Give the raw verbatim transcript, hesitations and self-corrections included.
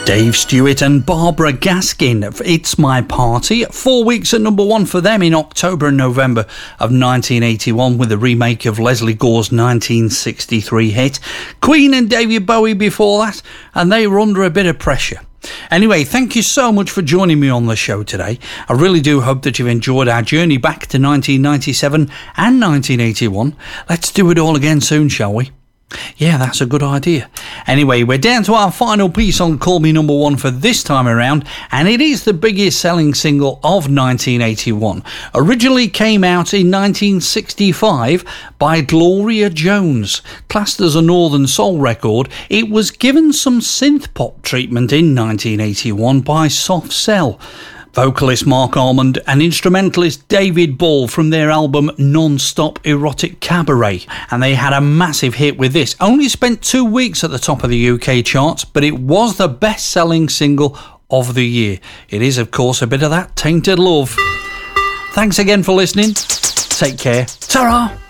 Dave Stewart and Barbara Gaskin. It's My Party. Four weeks at number one for them in October and November of nineteen eighty-one with a remake of Leslie Gore's nineteen sixty-three hit. Queen and David Bowie before that, and they were under a bit of pressure. Anyway, thank you so much for joining me on the show today. I really do hope that you've enjoyed our journey back to nineteen ninety-seven and nineteen eighty-one. Let's do it all again soon, shall we? Yeah, that's a good idea. Anyway, we're down to our final piece on Call Me Number One for this time around, and it is the biggest selling single of nineteen eighty-one. Originally came out in nineteen sixty-five by Gloria Jones. Classed as a Northern Soul record, it was given some synth pop treatment in nineteen eighty-one by Soft Cell. Vocalist Mark Almond and instrumentalist David Ball from their album Non-Stop Erotic Cabaret, and they had a massive hit with this. Only spent two weeks at the top of the U K charts, but it was the best-selling single of the year. It is, of course, a bit of that tainted love. Thanks again for listening. Take care. Ta-ra!